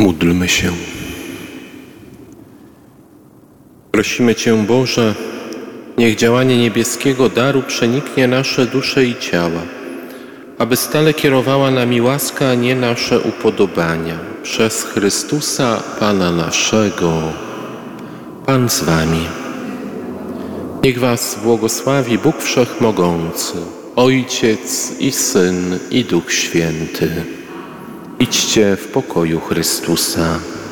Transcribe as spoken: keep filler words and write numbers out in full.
Módlmy się. Prosimy Cię, Boże, niech działanie niebieskiego daru przeniknie nasze dusze i ciała, aby stale kierowała nami łaska, a nie nasze upodobania. Przez Chrystusa, Pana naszego. Pan z Wami. Niech Was błogosławi Bóg Wszechmogący, Ojciec i Syn i Duch Święty. Idźcie w pokoju Chrystusa.